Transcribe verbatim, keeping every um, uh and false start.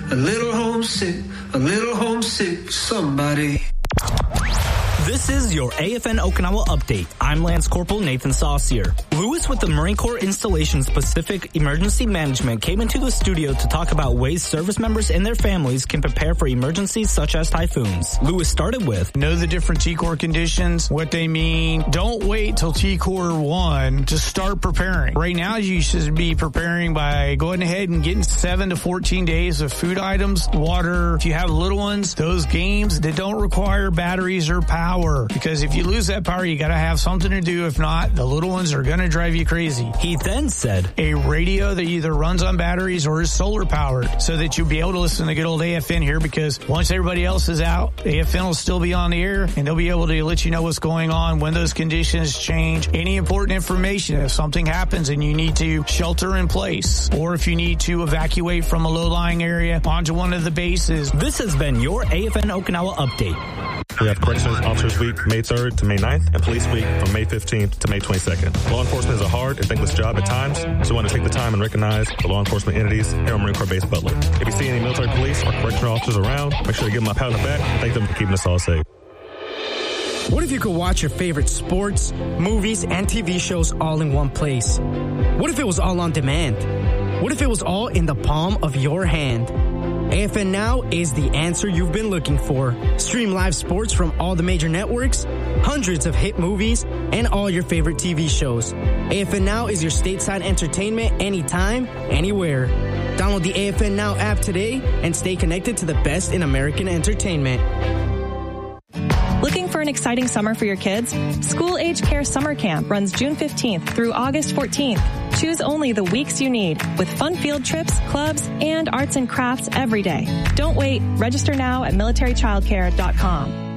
a little homesick, a little homesick, somebody. This is your A F N Okinawa update. I'm Lance Corporal Nathan Saucier. Lewis with the Marine Corps Installations Pacific Emergency Management came into the studio to talk about ways service members and their families can prepare for emergencies such as typhoons. Lewis started with, know the different T COR conditions, what they mean. Don't wait till T COR one to start preparing. Right now, you should be preparing by going ahead and getting seven to fourteen days of food items, water. If you have little ones, those games that don't require batteries or power. Because if you lose that power, you got to have something to do. If not, the little ones are going to drive you crazy. He then said, a radio that either runs on batteries or is solar powered so that you'll be able to listen to good old A F N here, because once everybody else is out, A F N will still be on the air and they'll be able to let you know what's going on, when those conditions change, any important information. If something happens and you need to shelter in place, or if you need to evacuate from a low-lying area onto one of the bases. This has been your A F N Okinawa update. We have Corrections Officers Week, May third to May ninth, and Police Week from May fifteenth to May twenty-second. Law enforcement is a hard and thankless job at times, so we want to take the time and recognize the law enforcement entities here on Marine Corps Base Butler. If you see any military police or correctional officers around, make sure to give them a pat on the back and thank them for keeping us all safe. What if you could watch your favorite sports, movies, and T V shows all in one place? What if it was all on demand? What if it was all in the palm of your hand? A F N Now is the answer you've been looking for. Stream live sports from all the major networks, hundreds of hit movies, and all your favorite T V shows. A F N Now is your stateside entertainment anytime, anywhere. Download the A F N Now app today and stay connected to the best in American entertainment. Looking for an exciting summer for your kids? School Age Care Summer Camp runs June fifteenth through August fourteenth. Choose only the weeks you need with fun field trips, clubs, and arts and crafts every day. Don't wait. Register now at military childcare dot com.